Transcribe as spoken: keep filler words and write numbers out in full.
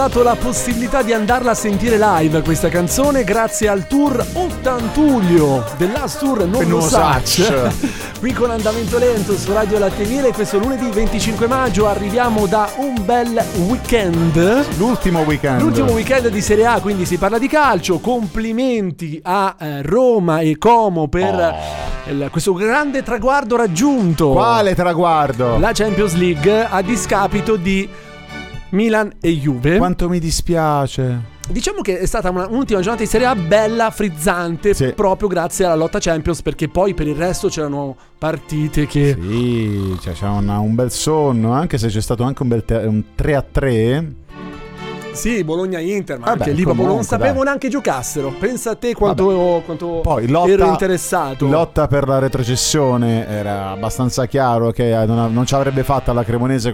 dato la possibilità di andarla a sentire live questa canzone grazie al tour ottantulio del Last Tour Non Lo Sacc, qui con Andamento Lento su Radio Latte Miele. Questo lunedì venticinque maggio arriviamo da un bel weekend, l'ultimo weekend l'ultimo weekend di Serie A, quindi si parla di calcio. Complimenti a eh, Roma e Como per oh. il, questo grande traguardo raggiunto. Quale traguardo? La Champions League, a discapito di Milan e Juve. Quanto mi dispiace. Diciamo che è stata una, un'ultima giornata di Serie A bella, frizzante, sì. proprio grazie alla lotta Champions, perché poi per il resto c'erano partite che... Sì, cioè c'era una, un bel sonno, anche se c'è stato anche un bel te- un tre a tre. Sì, Bologna-Inter, ma Vabbè, anche lì proprio non sapevo dai. neanche giocassero. Pensa a te quanto, quanto Poi, lotta, ero interessato. Lotta per la retrocessione, era abbastanza chiaro che non, non ci avrebbe fatta la Cremonese